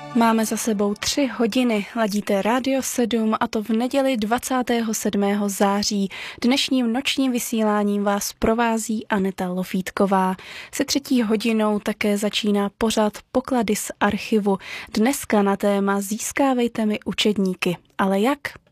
Máme za sebou 3 hodiny, ladíte Rádio 7 a to v neděli 27. září. Dnešním nočním vysíláním vás provází Aneta Lofítková. Se 3. hodinou také začíná pořad Poklady z archivu. Dneska na téma Získávejte mi učedníky. Ale jak?